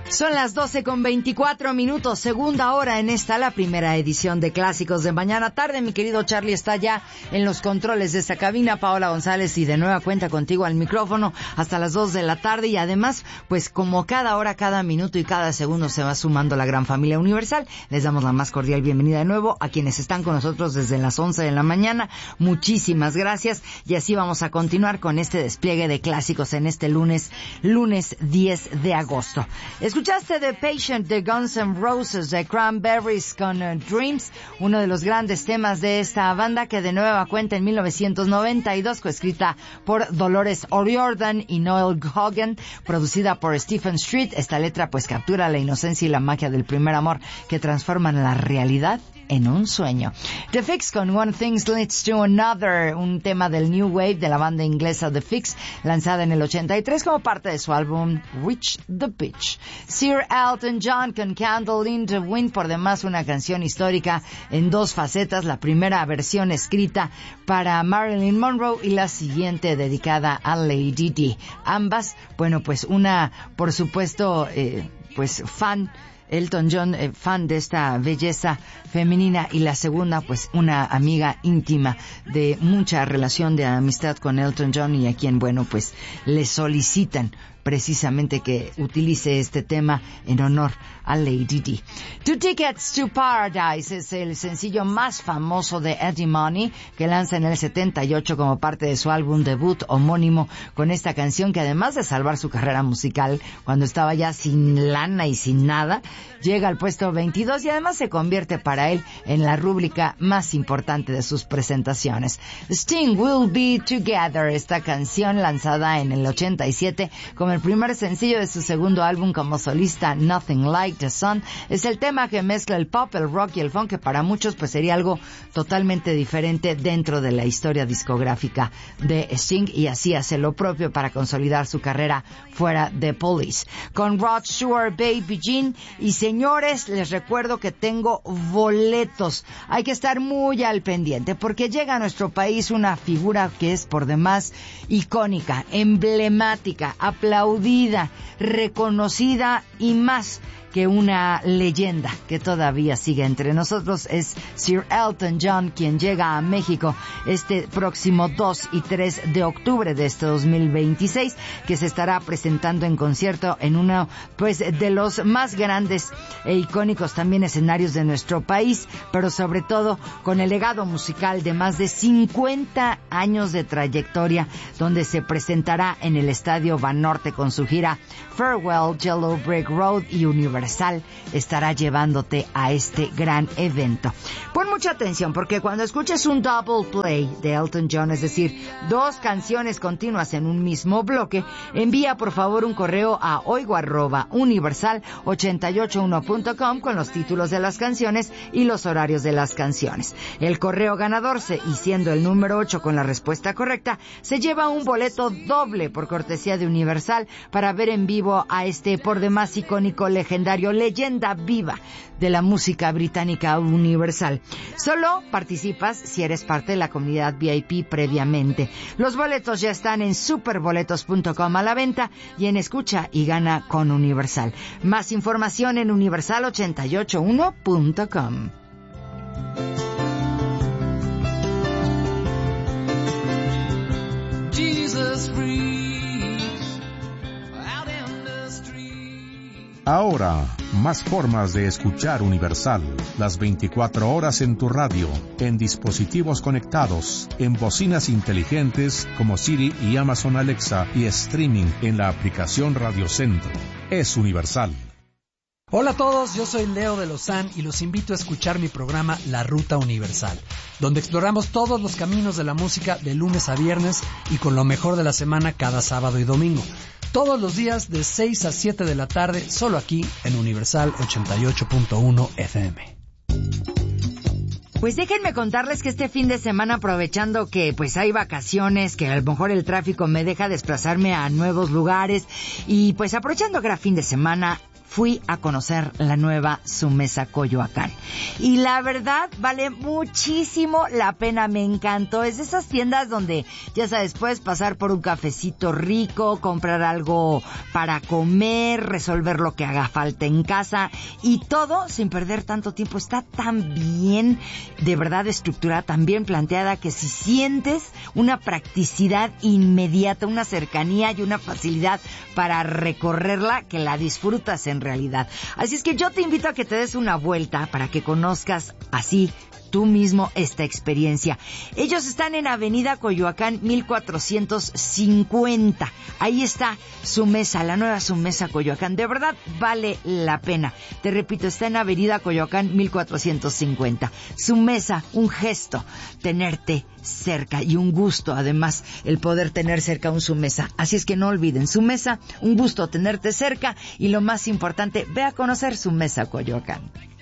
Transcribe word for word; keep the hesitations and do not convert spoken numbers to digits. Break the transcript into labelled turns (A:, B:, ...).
A: Son las doce con veinticuatro minutos, segunda hora en esta, la primera edición de Clásicos de Mañana Tarde. Mi querido Charlie está ya en los controles de esta cabina, Paola González, y de nueva cuenta contigo al micrófono hasta las dos de la tarde. Y además, pues como cada hora, cada minuto y cada segundo se va sumando la gran familia Universal, les damos la más cordial bienvenida de nuevo a quienes están con nosotros desde las once de la mañana. Muchísimas gracias, y así vamos a continuar con este despliegue de clásicos en este lunes, lunes diez de agosto. Escuchaste The Patient de Guns N' Roses, de Cranberries con uh, Dreams, uno de los grandes temas de esta banda que de nueva cuenta en mil novecientos noventa y dos, coescrita por Dolores O'Riordan y Noel Hogan, producida por Stephen Street. Esta letra pues captura la inocencia y la magia del primer amor que transforman la realidad en un sueño. The Fix con One Thing Leads to Another, un tema del New Wave de la banda inglesa The Fix, lanzada en el ochenta y tres como parte de su álbum Reach the Pitch. Sir Elton John con Candle in the Wind, por demás una canción histórica en dos facetas, la primera versión escrita para Marilyn Monroe y la siguiente dedicada a Lady Di. Ambas, bueno, pues una, por supuesto, eh, pues fan Elton John, eh, fan de esta belleza femenina, y la segunda, pues una amiga íntima de mucha relación de amistad con Elton John, y a quien, bueno, pues le solicitan precisamente que utilice este tema en honor a Lady Di. Two Tickets to Paradise es el sencillo más famoso de Eddie Money, que lanza en el setenta y ocho como parte de su álbum debut homónimo, con esta canción que, además de salvar su carrera musical cuando estaba ya sin lana y sin nada, llega al puesto veintidós y además se convierte para él en la rúbrica más importante de sus presentaciones. Sting Will Be Together, esta canción lanzada en el ochenta y siete como el primer sencillo de su segundo álbum como solista, Nothing Like the Sun, es el tema que mezcla el pop, el rock y el funk, que para muchos pues sería algo totalmente diferente dentro de la historia discográfica de Sting, y así hace lo propio para consolidar su carrera fuera de Police. Con Rod Stewart, Baby Jean. Y señores, les recuerdo que tengo boletos. Hay que estar muy al pendiente porque llega a nuestro país una figura que es por demás icónica, emblemática, aplaudida, reconocida y más que una leyenda que todavía sigue entre nosotros. Es Sir Elton John, quien llega a México este próximo dos y tres de octubre de este dos mil veintiséis, que se estará presentando en concierto en uno pues de los más grandes e icónicos también escenarios de nuestro país, pero sobre todo con el legado musical de más de cincuenta años de trayectoria, donde se presentará en el Estadio Banorte con su gira Farewell Yellow Brick Road, y Universal estará llevándote a este gran evento. Pon mucha atención, porque cuando escuches un double play de Elton John, es decir, dos canciones continuas en un mismo bloque, envía por favor un correo a oigo arroba universal ochenta y ocho uno punto com con los títulos de las canciones y los horarios de las canciones. El correo ganador, se, y siendo el número ocho con la respuesta correcta, se lleva un boleto doble por cortesía de Universal para ver en vivo a este por demás icónico, legendario, leyenda viva de la música británica universal. Solo participas si eres parte de la comunidad V I P previamente. Los boletos ya están en superboletos punto com a la venta y en Escucha y Gana con Universal. Más información en universal ochenta y ocho uno punto com.
B: Jesus free.
C: Ahora, más formas de escuchar Universal. Las veinticuatro horas en tu radio, en dispositivos conectados, en bocinas inteligentes como Siri y Amazon Alexa, y streaming en la aplicación Radio Centro. Es Universal.
D: Hola a todos, yo soy Leo de Lozán y los invito a escuchar mi programa La Ruta Universal, donde exploramos todos los caminos de la música de lunes a viernes y con lo mejor de la semana cada sábado y domingo. Todos los días de seis a siete de la tarde, solo aquí en Universal ochenta y ocho punto uno F M.
A: Pues déjenme contarles que este fin de semana, aprovechando que pues hay vacaciones, que a lo mejor el tráfico me deja desplazarme a nuevos lugares, y pues aprovechando que era fin de semana, fui a conocer la nueva Su Mesa Coyoacán. Y la verdad, vale muchísimo la pena, me encantó. Es de esas tiendas donde, ya sabes, puedes pasar por un cafecito rico, comprar algo para comer, resolver lo que haga falta en casa, y todo sin perder tanto tiempo. Está tan bien, de verdad, estructurada, tan bien planteada, que si sientes una practicidad inmediata, una cercanía y una facilidad para recorrerla, que la disfrutas en realidad. Así es que yo te invito a que te des una vuelta para que conozcas así tú mismo esta experiencia. Ellos están en Avenida Coyoacán mil cuatrocientos cincuenta. Ahí está Su Mesa, la nueva Su Mesa Coyoacán. De verdad vale la pena. Te repito, está en Avenida Coyoacán mil cuatrocientos cincuenta. Su Mesa, un gesto, tenerte cerca, y un gusto además el poder tener cerca un Su Mesa. Así es que no olviden, Su Mesa, un gusto tenerte cerca, y lo más importante, ve a conocer Su Mesa Coyoacán.